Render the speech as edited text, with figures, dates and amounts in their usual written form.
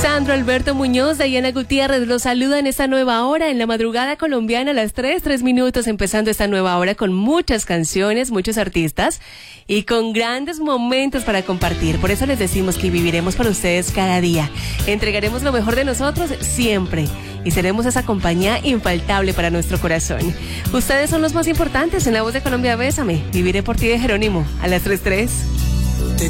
Sandro Alberto Muñoz, Diana Gutiérrez los saluda en esta nueva hora, en la madrugada colombiana a las 3 minutos, empezando esta nueva hora con muchas canciones, muchos artistas y con grandes momentos para compartir. Por eso les decimos que viviremos para ustedes cada día. Entregaremos lo mejor de nosotros siempre y seremos esa compañía infaltable para nuestro corazón. Ustedes son los más importantes en La Voz de Colombia. Bésame, viviré por ti de Jerónimo a las 3:03.